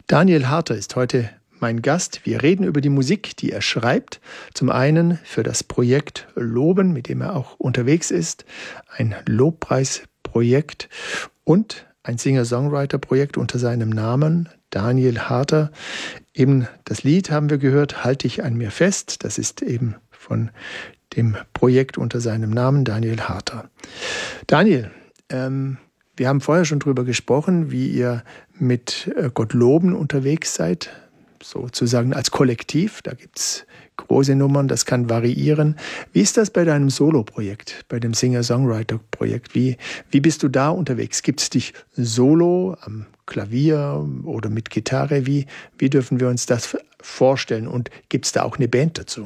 Daniel Harter ist heute mein Gast. Wir reden über die Musik, die er schreibt. Zum einen für das Projekt Loben, mit dem er auch unterwegs ist. Ein Lobpreisprojekt und ein Singer-Songwriter-Projekt unter seinem Namen, Daniel Harter. Eben das Lied haben wir gehört, Halt dich an mir fest. Das ist eben von dem Projekt unter seinem Namen, Daniel Harter. Daniel, wir haben vorher schon drüber gesprochen, wie ihr mit Gott loben unterwegs seid, sozusagen als Kollektiv. Da gibt es große Nummern, das kann variieren. Wie ist das bei deinem Solo-Projekt, bei dem Singer-Songwriter-Projekt? Wie bist du da unterwegs? Gibt es dich solo am Klavier oder mit Gitarre? Wie dürfen wir uns das vorstellen? Und gibt es da auch eine Band dazu?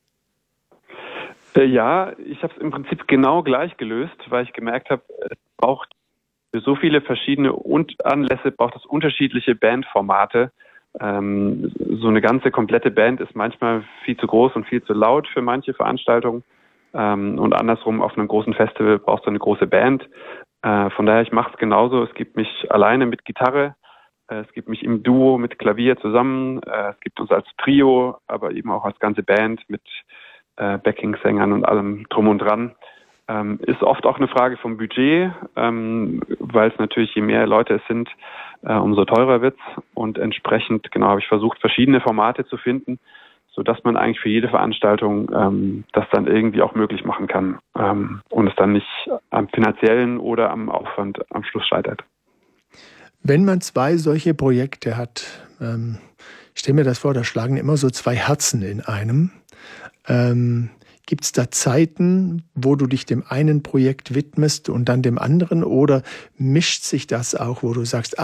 Ja, ich habe es im Prinzip genau gleich gelöst, weil ich gemerkt habe, es braucht für so viele verschiedene Anlässe braucht es unterschiedliche Bandformate. So eine ganze komplette Band ist manchmal viel zu groß und viel zu laut für manche Veranstaltungen. Und andersrum, auf einem großen Festival brauchst du eine große Band. Von daher, ich mache es genauso. Es gibt mich alleine mit Gitarre, es gibt mich im Duo mit Klavier zusammen, es gibt uns als Trio, aber eben auch als ganze Band mit Backing-Sängern und allem drum und dran. Ist oft auch eine Frage vom Budget, weil es natürlich, je mehr Leute es sind, umso teurer wird's. Und entsprechend, genau, habe ich versucht, verschiedene Formate zu finden, sodass man eigentlich für jede Veranstaltung das dann irgendwie auch möglich machen kann und es dann nicht am finanziellen oder am Aufwand am Schluss scheitert. Wenn man zwei solche Projekte hat, ich stelle mir das vor, da schlagen immer so zwei Herzen in einem. Gibt es da Zeiten, wo du dich dem einen Projekt widmest und dann dem anderen? Oder mischt sich das auch, wo du sagst,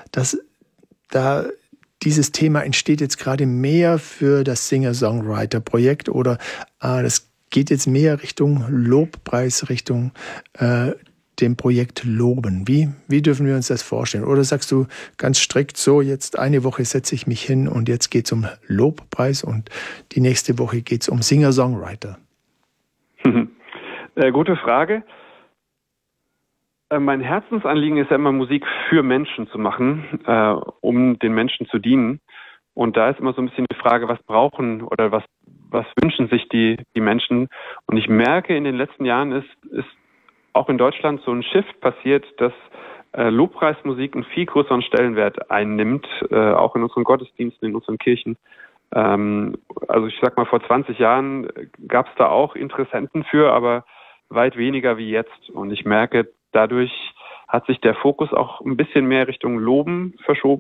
dieses Thema entsteht jetzt gerade mehr für das Singer-Songwriter-Projekt oder das geht jetzt mehr Richtung Lobpreis, Richtung dem Projekt Loben. Wie dürfen wir uns das vorstellen? Oder sagst du ganz strikt so, jetzt eine Woche setze ich mich hin und jetzt geht es um Lobpreis und die nächste Woche geht es um Singer-Songwriter? Gute Frage. Mein Herzensanliegen ist ja immer, Musik für Menschen zu machen, um den Menschen zu dienen. Und da ist immer so ein bisschen die Frage, was brauchen oder was wünschen sich die Menschen? Und ich merke, in den letzten Jahren ist auch in Deutschland so ein Shift passiert, dass Lobpreismusik einen viel größeren Stellenwert einnimmt, auch in unseren Gottesdiensten, in unseren Kirchen. Also ich sag mal, vor 20 Jahren gab es da auch Interessenten für, aber weit weniger wie jetzt. Und ich merke, dadurch hat sich der Fokus auch ein bisschen mehr Richtung Loben verschoben.